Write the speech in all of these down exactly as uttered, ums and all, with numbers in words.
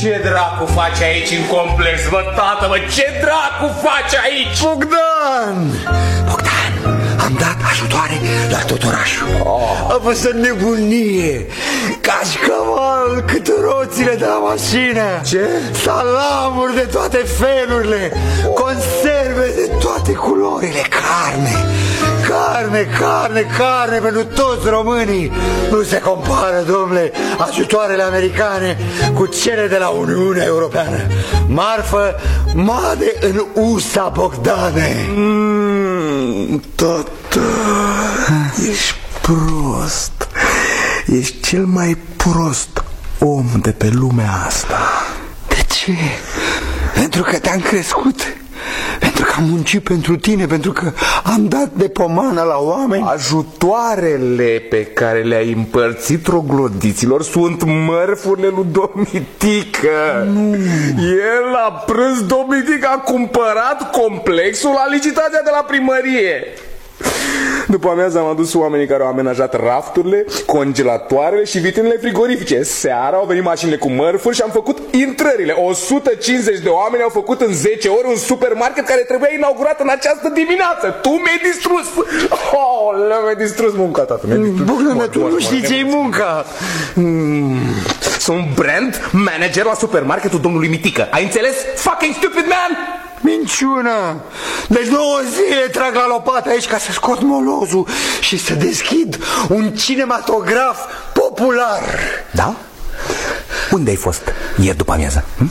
Ce dracu faci aici în complex, mă, tată, mă? Ce dracu faci aici? Bogdan! Bogdan, am dat ajutoare la tot orașul. oh. A fost o nebunie. Cașcaval cât roțile de la mașină. Ce? Salamuri de toate felurile. oh. Conserve de toate culorile. Carne, carne, carne, carne pentru toți românii. Nu se compară, domnule, ajutoarele americane cu cele de la Uniunea Europeană. Marfă made în U S A, Bogdane. mm, Tată, ești prost. Ești cel mai prost om de pe lumea asta. De ce? Pentru că te-am crescut, pentru că am muncit pentru tine, pentru că am dat de pomană la oameni. Ajutoarele pe care le-ai împărțit troglodiților sunt mărfurile lui Domitică. Nu. El la prânz, Domitică a cumpărat complexul la licitația de la primărie. După amiază am adus oamenii care au amenajat rafturile, congelatoarele și vitrinele frigorifice. Seara au venit mașinile cu mărfuri și am făcut intrările. o sută cincizeci de oameni au făcut în zece ore un supermarket care trebuia inaugurat în această dimineață. Tu mi-ai distrus. Oh, mi-ai distrus munca, tată. Bogdane, tu nu știi ce-i munca. mm. Sunt brand manager la supermarketul domnului Mitică. Ai înțeles? Fucking stupid man! Minciună! De două zile trag la lopată aici ca să scot molozul și să deschid un cinematograf popular. Da? Unde ai fost ieri după amiază? Hm?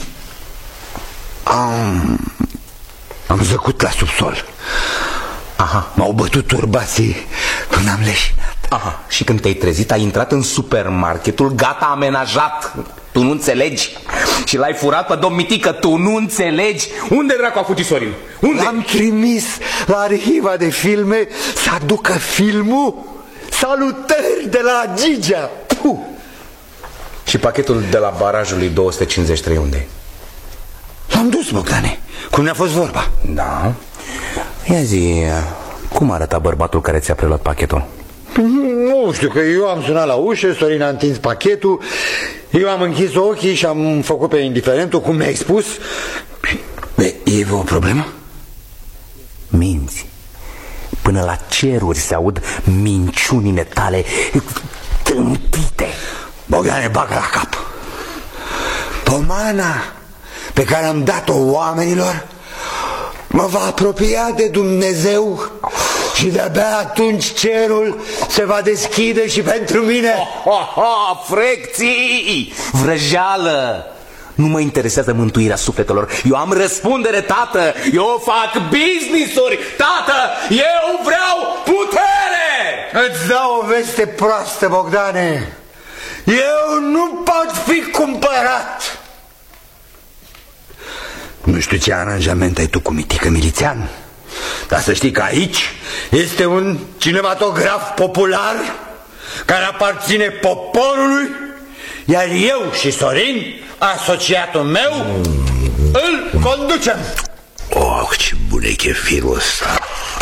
Am... Am zăcut la subsol. Aha. M-au bătut turbații până am leșinat. Aha. Și când te-ai trezit, ai intrat în supermarketul gata amenajat. Tu nu înțelegi? Și l-ai furat pe domn Mitică. Tu nu înțelegi? Unde dracu a fugit Sorin? Unde? L-am trimis la arhiva de filme să aducă filmul Salutări de la Gigea. uh. Și pachetul de la barajul lui două sute cincizeci și trei unde? L-am dus, Bogdane, cum ne-a fost vorba. Da. Ia zi, cum arăta bărbatul care ți-a preluat pachetul? Nu știu, că eu am sunat la ușă, Sorin a întins pachetul, eu am închis ochii și am făcut pe indiferentul, cum mi-ai spus. Be, e o problemă? Minți. Până la ceruri se aud minciunile tale tâmpite. Bogdane, bagă la cap. Pomana pe care am dat-o oamenilor mă va apropia de Dumnezeu și de-abia atunci cerul se va deschide și pentru mine. Oh, oh, oh, frecții! Vrăjeală! Nu mă interesează mântuirea sufletelor. Eu am răspundere, tată. Eu fac business-uri, tată. Eu vreau putere. Îți dau o veste proastă, Bogdane. Eu nu pot fi cumpărat. Nu știu ce aranjament ai tu cu Mitică Milițean, dar să știi că aici este un cinematograf popular care aparține poporului, iar eu și Sorin, asociatul meu, îl conducem. Oh, ce bun e chefirul ăsta.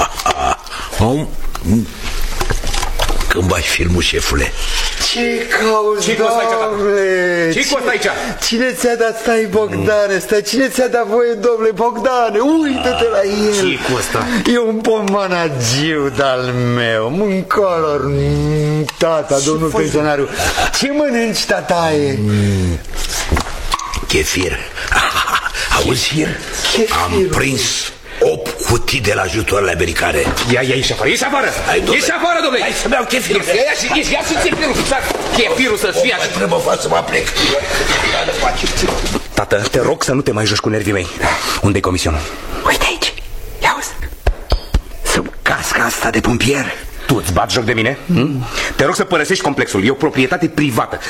Când bași filmul, șefule? Ce cauți, Ce-i cost aici, domnule? Ce-i cost aici? Cine ți-a dat, stai, Bogdane, stai, cine ți-a dat voie, domnule, Bogdane? Uită-te la el. Ce-i costa? E un pomanagiu de-al meu, mâncolor, tata, domnul pensionariu. Ce mănânci, tataie? Chefir. Auzi? Chefir? Am prins opt cutii de la ajutoarele americane. Ia, ia, ieși afară, ieși afară! Ieși afară, domnule! Hai să-mi iau chefirul. Ia, ia, și, ieși, ia și chefirul, chefirul să-ți fie așa. Trebuie să mă plec. Tată, te rog să nu te mai joci cu nervii mei. Unde-i comisionul? Uite aici, ia uzi. Sub casca asta de pompier. Tu îți bagi joc de mine? Hmm? Te rog să părăsești complexul. E o proprietate privată.